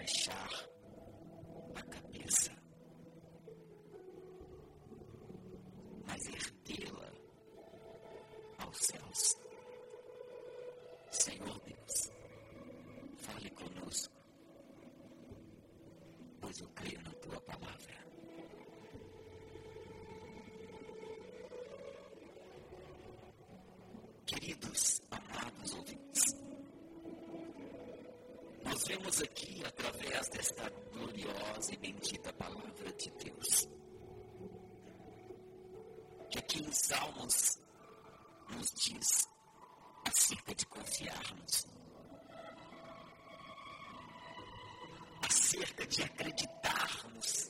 abaixar a cabeça, mas erguê-la aos céus. Senhor Deus, fale conosco, pois eu creio na tua palavra. Queridos, amados ouvintes, nós vemos aqui, através desta gloriosa e bendita palavra de Deus, que aqui os Salmos nos diz acerca de confiarmos, acerca de acreditarmos